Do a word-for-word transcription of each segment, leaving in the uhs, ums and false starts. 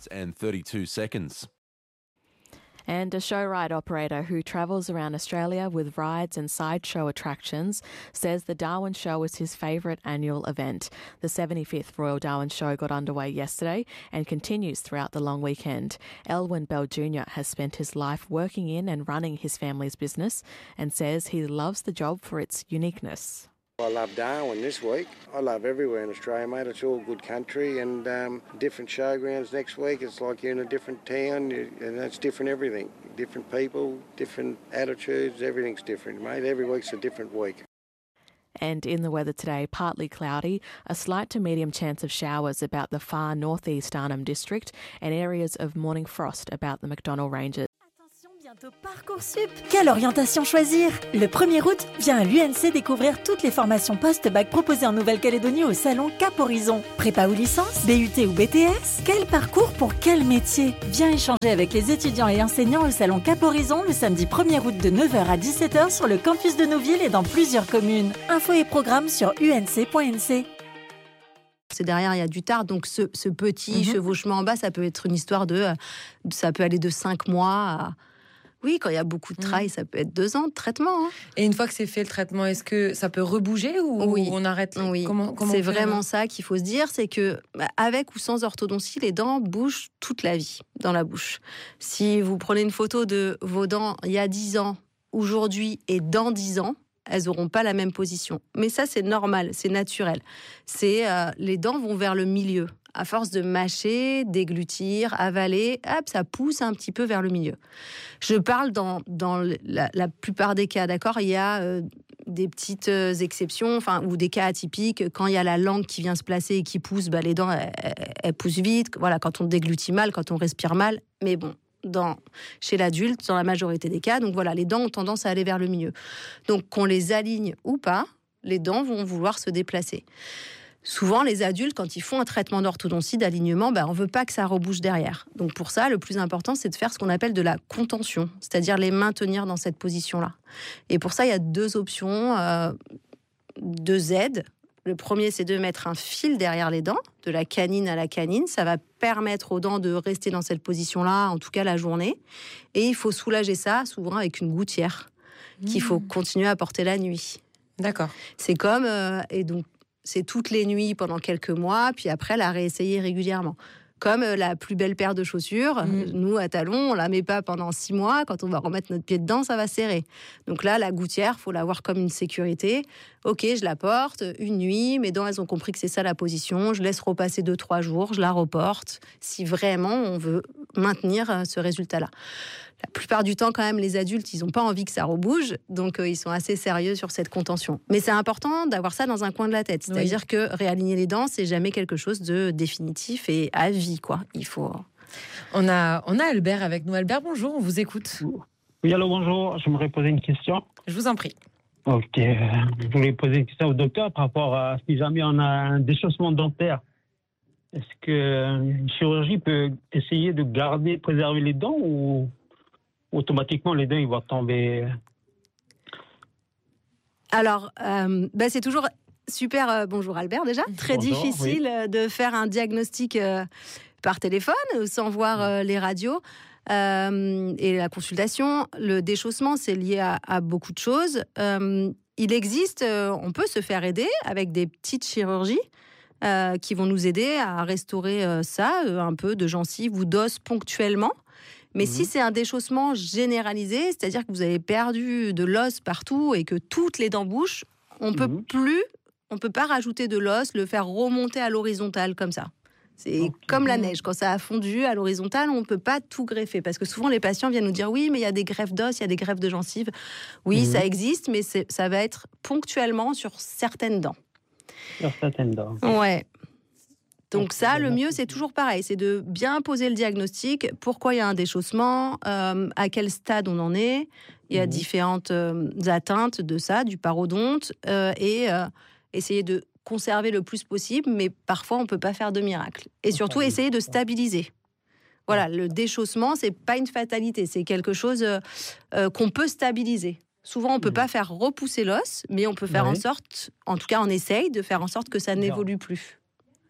minutes and thirty-two seconds. And a show ride operator who travels around Australia with rides and sideshow attractions says the Darwin Show is his favourite annual event. The seventy-fifth Royal Darwin Show got underway yesterday and continues throughout the long weekend. Elwyn Bell Junior has spent his life working in and running his family's business and says he loves the job for its uniqueness. I love Darwin this week. I love everywhere in Australia, mate. It's all good country and um, different showgrounds next week. It's like you're in a different town and it's different everything. Different people, different attitudes, everything's different, mate. Every week's a different week. And in the weather today, partly cloudy, a slight to medium chance of showers about the far northeast Arnhem District and areas of morning frost about the McDonnell Ranges. Bientôt Parcoursup. Quelle orientation choisir? Le premier août, viens à l'U N C découvrir toutes les formations post-bac proposées en Nouvelle-Calédonie au salon Cap Horizon. Prépa ou licence, B U T ou B T S? Quel parcours pour quel métier? Viens échanger avec les étudiants et enseignants au salon Cap Horizon le samedi premier août de neuf heures à dix-sept heures sur le campus de Nouville et dans plusieurs communes. Infos et programmes sur u n c point n c. C'est derrière, il y a du tard. Donc, ce, ce petit Mhm. chevauchement en bas, ça peut être une histoire de... Ça peut aller de cinq mois à... Oui, quand il y a beaucoup de trail, ça peut être deux ans de traitement. Hein. Et une fois que c'est fait le traitement, est-ce que ça peut rebouger ou Oui. on arrête? Oui, Comment, comment c'est on fait, vraiment alors ça qu'il faut se dire, c'est que bah, avec ou sans orthodontie, les dents bougent toute la vie dans la bouche. Si vous prenez une photo de vos dents il y a dix ans, aujourd'hui et dans dix ans, elles n'auront pas la même position. Mais ça, c'est normal, c'est naturel. C'est euh, les dents vont vers le milieu. À force de mâcher, déglutir, avaler, hop, ça pousse un petit peu vers le milieu. Je parle dans, dans la, la plupart des cas, d'accord? Il y a euh, des petites euh, exceptions, enfin, ou des cas atypiques. Quand il y a la langue qui vient se placer et qui pousse, bah, les dents, elles, elles poussent vite. Voilà, quand on déglutit mal, quand on respire mal. Mais bon, dans, chez l'adulte, dans la majorité des cas, donc voilà, les dents ont tendance à aller vers le milieu. Donc, qu'on les aligne ou pas, les dents vont vouloir se déplacer. Souvent, les adultes, quand ils font un traitement d'orthodontie, d'alignement, ben, on ne veut pas que ça rebouge derrière. Donc pour ça, le plus important, c'est de faire ce qu'on appelle de la contention, c'est-à-dire les maintenir dans cette position-là. Et pour ça, il y a deux options, euh, deux aides. Le premier, c'est de mettre un fil derrière les dents, de la canine à la canine. Ça va permettre aux dents de rester dans cette position-là, en tout cas la journée. Et il faut soulager ça, souvent avec une gouttière, mmh. qu'il faut continuer à porter la nuit. D'accord. C'est comme... Euh, et donc, c'est toutes les nuits pendant quelques mois, puis après, la réessayer régulièrement. Comme la plus belle paire de chaussures, mmh. nous, à talons, on ne la met pas pendant six mois. Quand on va remettre notre pied dedans, ça va serrer. Donc là, la gouttière, il faut l'avoir comme une sécurité. Ok, je la porte une nuit, mes dents, elles ont compris que c'est ça la position. Je laisse repasser deux, trois jours, je la reporte, si vraiment on veut maintenir ce résultat-là. La plupart du temps, quand même, les adultes, ils n'ont pas envie que ça rebouge, donc euh, ils sont assez sérieux sur cette contention. Mais c'est important d'avoir ça dans un coin de la tête. C'est-à-dire oui. que réaligner les dents, c'est jamais quelque chose de définitif et à vie, quoi. Il faut... On a, on a Albert avec nous. Albert, bonjour, on vous écoute. Oui, allô, bonjour. J'aimerais poser une question. Je vous en prie. Ok. Je voulais poser une question au docteur par rapport à si jamais on a un déchaussement dentaire. Est-ce qu'une chirurgie peut essayer de garder, préserver les dents ou... automatiquement, les dents, ils vont tomber? Alors, euh, bah c'est toujours super... Euh, bonjour Albert, déjà. Très bonjour, difficile oui. de faire un diagnostic euh, par téléphone, sans voir euh, les radios. Euh, et la consultation, le déchaussement, c'est lié à, à beaucoup de choses. Euh, il existe, euh, on peut se faire aider avec des petites chirurgies euh, qui vont nous aider à restaurer euh, ça, euh, un peu de gencives ou d'os ponctuellement. Mais mmh. si c'est un déchaussement généralisé, c'est-à-dire que vous avez perdu de l'os partout et que toutes les dents bougent, on ne peut mmh. plus, on peut pas rajouter de l'os, le faire remonter à l'horizontale comme ça. C'est okay. comme la neige, quand ça a fondu à l'horizontale, on ne peut pas tout greffer. Parce que souvent, les patients viennent nous dire « Oui, mais il y a des greffes d'os, il y a des greffes de gencives. » Oui, mmh. ça existe, mais c'est, ça va être ponctuellement sur certaines dents. Sur certaines dents. Ouais. Donc ça, le mieux, c'est toujours pareil, c'est de bien poser le diagnostic, pourquoi il y a un déchaussement, euh, à quel stade on en est. Il y a mmh. différentes euh, atteintes de ça, du parodonte, euh, et euh, essayer de conserver le plus possible, mais parfois, on ne peut pas faire de miracle. Et surtout, essayer de stabiliser. Voilà, le déchaussement, ce n'est pas une fatalité, c'est quelque chose euh, euh, qu'on peut stabiliser. Souvent, on ne peut mmh. pas faire repousser l'os, mais on peut faire oui. en sorte, en tout cas, on essaye de faire en sorte que ça n'évolue plus. Mmh.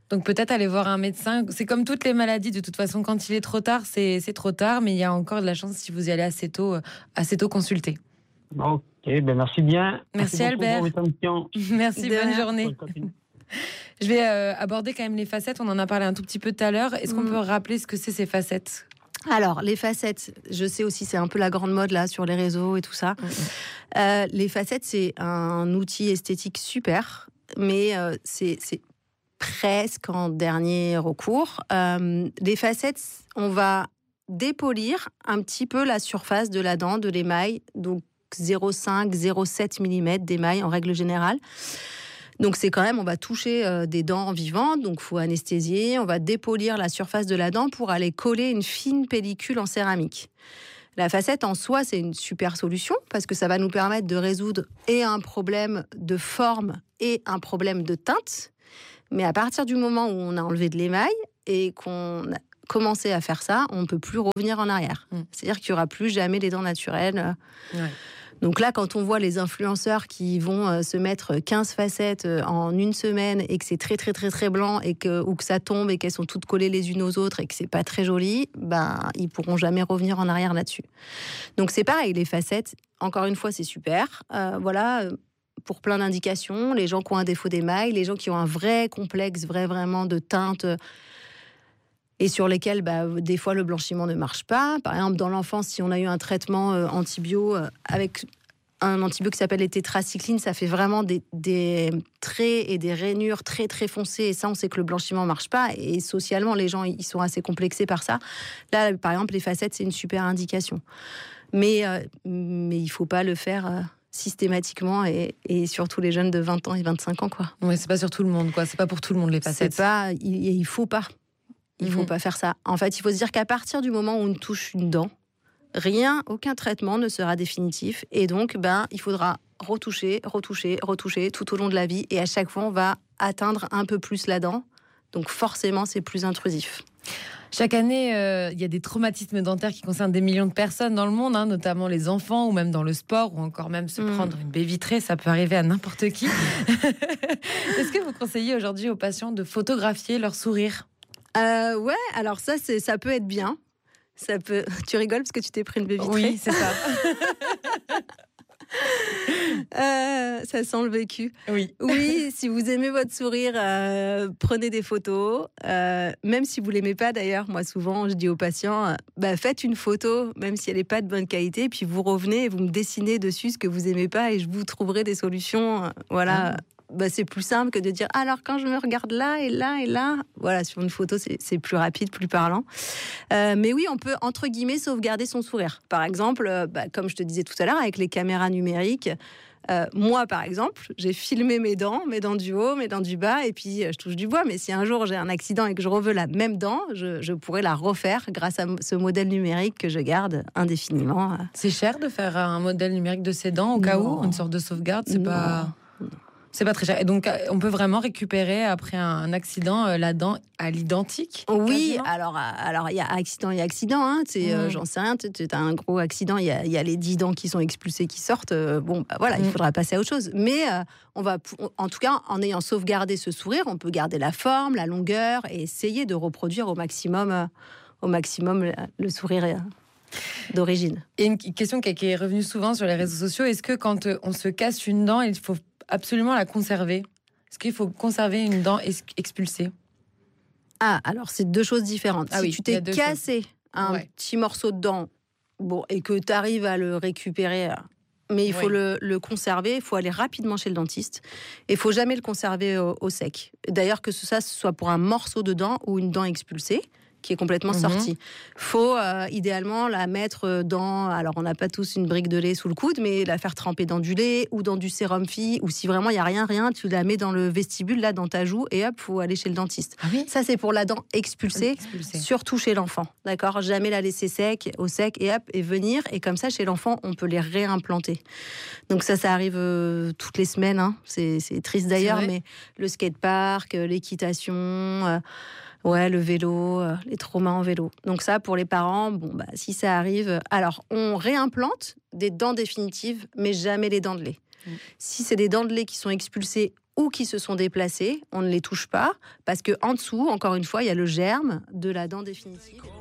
Donc peut-être aller voir un médecin. C'est comme toutes les maladies, de toute façon, quand il est trop tard, c'est, c'est trop tard, mais il y a encore de la chance si vous y allez assez tôt, euh, assez tôt consulter. Ok, ben merci bien. Merci, merci Albert. Pour votre émission. Merci, De bonne rien. journée. Je vais euh, aborder quand même les facettes, on en a parlé un tout petit peu tout à l'heure. Est-ce qu'on Mm. peut rappeler ce que c'est ces facettes ? Alors, les facettes, je sais aussi, c'est un peu la grande mode là sur les réseaux et tout ça. Mmh. Euh, les facettes, c'est un outil esthétique super, mais euh, c'est, c'est presque en dernier recours. Euh, les facettes, on va dépolir un petit peu la surface de la dent, de l'émail, donc zéro virgule cinq, zéro virgule sept millimètres d'émail en règle générale. Donc c'est quand même, on va toucher euh, des dents vivantes, donc il faut anesthésier, on va dépolir la surface de la dent pour aller coller une fine pellicule en céramique. La facette en soi, c'est une super solution parce que ça va nous permettre de résoudre et un problème de forme et un problème de teinte. Mais à partir du moment où on a enlevé de l'émail et qu'on a commencé à faire ça, on ne peut plus revenir en arrière. Mmh. C'est-à-dire qu'il n'y aura plus jamais les dents naturelles. Ouais. Donc là, quand on voit les influenceurs qui vont euh, se mettre quinze facettes euh, en une semaine et que c'est très très très très blanc et que, ou que ça tombe et qu'elles sont toutes collées les unes aux autres et que c'est pas très joli, ben, ils pourront jamais revenir en arrière là-dessus. Donc c'est pareil, les facettes, encore une fois, c'est super. Euh, voilà, euh, pour plein d'indications, les gens qui ont un défaut d'émail, les gens qui ont un vrai complexe, vrai vraiment de teinte... Euh, et sur lesquels, bah, des fois, le blanchiment ne marche pas. Par exemple, dans l'enfance, si on a eu un traitement euh, antibio euh, avec un antibio qui s'appelle les tétracyclines, ça fait vraiment des, des traits et des rainures très, très foncés. Et ça, on sait que le blanchiment ne marche pas. Et socialement, les gens, ils sont assez complexés par ça. Là, par exemple, les facettes, c'est une super indication. Mais, euh, mais il ne faut pas le faire... Euh, systématiquement et, et surtout les jeunes de vingt ans et vingt-cinq ans, quoi. Ouais, c'est pas sur tout le monde, quoi. C'est pas pour tout le monde, les facettes. C'est pas... Il, il faut pas. Il ne faut Mhm. pas faire ça. En fait, il faut se dire qu'à partir du moment où on touche une dent, rien, aucun traitement ne sera définitif. Et donc, ben, il faudra retoucher, retoucher, retoucher tout au long de la vie. Et à chaque fois, on va atteindre un peu plus la dent. Donc forcément, c'est plus intrusif. Chaque année, euh, il y a des traumatismes dentaires qui concernent des millions de personnes dans le monde, hein, notamment les enfants ou même dans le sport, ou encore même se Mm. prendre une baie vitrée, ça peut arriver à n'importe qui. Est-ce que vous conseillez aujourd'hui aux patients de photographier leur sourire ? Euh, ouais, alors ça, c'est, ça peut être bien. Ça peut... Tu rigoles parce que tu t'es pris une baie vitrée. Oui, c'est ça. Euh, ça sent le vécu. Oui. Oui, si vous aimez votre sourire, euh, prenez des photos. Euh, même si vous l'aimez pas, d'ailleurs, moi souvent je dis aux patients, euh, bah, faites une photo, même si elle n'est pas de bonne qualité, puis vous revenez et vous me dessinez dessus ce que vous aimez pas et je vous trouverai des solutions. Euh, voilà. Ah. Bah, c'est plus simple que de dire alors quand je me regarde là et là et là, voilà, sur une photo c'est, c'est plus rapide, plus parlant. Euh, mais oui, on peut entre guillemets sauvegarder son sourire. Par exemple, euh, bah, comme je te disais tout à l'heure, avec les caméras numériques. Euh, moi, par exemple, j'ai filmé mes dents, mes dents du haut, mes dents du bas, et puis euh, je touche du bois. Mais si un jour j'ai un accident et que je reveux la même dent, je, je pourrais la refaire grâce à ce modèle numérique que je garde indéfiniment. C'est cher de faire un modèle numérique de ses dents au cas Non. où, une sorte de sauvegarde, c'est Non. pas... C'est pas très cher. Et donc, on peut vraiment récupérer, après un accident, euh, la dent à l'identique ? Oui, quasiment alors alors il y a accident et accident. Hein, t'sais, euh, Mm. j'en sais rien. Tu as un gros accident, il y a, y a les dix dents qui sont expulsées, qui sortent. euh, bon, bah, voilà, Mm. il faudra passer à autre chose. Mais euh, on va, pou- en tout cas, en ayant sauvegardé ce sourire, on peut garder la forme, la longueur et essayer de reproduire au maximum, euh, au maximum le, le sourire euh, d'origine. Et une question qui qui est revenue souvent sur les réseaux sociaux, est-ce que quand euh, on se casse une dent, il faut absolument la conserver ? Est-ce qu'il faut conserver une dent ex- expulsée ? Ah, alors c'est deux choses différentes. Ah si oui, tu il y a t'es deux cassé un Ouais. petit morceau de dent, bon, et que tu arrives à le récupérer, euh, mais il faut Oui. le, le conserver, il faut aller rapidement chez le dentiste. Et il faut jamais le conserver au, au sec. D'ailleurs, que ce, ça ce soit pour un morceau de dent ou une dent expulsée, qui est complètement Mhm. sortie. Faut euh, idéalement la mettre dans... Alors, on n'a pas tous une brique de lait sous le coude, mais la faire tremper dans du lait ou dans du sérum fille, ou si vraiment il n'y a rien, rien, tu la mets dans le vestibule, là, dans ta joue, et hop, faut aller chez le dentiste. Ah oui. Ça, c'est pour la dent expulsée, Expulsée. surtout chez l'enfant. D'accord ? Jamais la laisser sec, au sec, et hop, et venir. Et comme ça, chez l'enfant, on peut les réimplanter. Donc ça, ça arrive euh, toutes les semaines. Hein. C'est, c'est triste d'ailleurs, vrai. mais le skatepark, euh, l'équitation... euh, Ouais, le vélo, euh, les traumas en vélo. Donc ça, pour les parents, bon, bah, si ça arrive... Alors, on réimplante des dents définitives, mais jamais les dents de lait. Mm. Si c'est des dents de lait qui sont expulsées ou qui se sont déplacées, on ne les touche pas parce que en dessous, encore une fois, il y a le germe de la dent définitive.